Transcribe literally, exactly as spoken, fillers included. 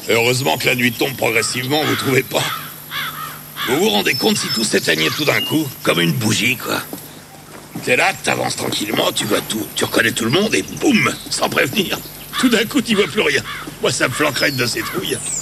Heureusement que la nuit tombe progressivement, vous trouvez pas? Vous vous rendez compte si tout s'éteignait tout d'un coup? Comme une bougie, quoi. T'es là, t'avances tranquillement, tu vois tout, tu reconnais tout le monde et boum, sans prévenir. Tout d'un coup, tu vois plus rien. Moi, ça me flanquerait de ces trouilles.